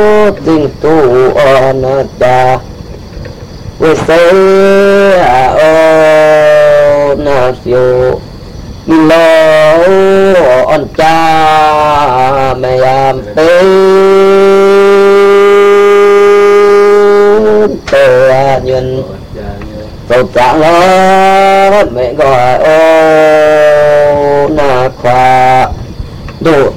tình tu anata với say na phiêu lo on cha mẹ am tê nhân cầu trạng hết mẹ gọi ô na khoa đủ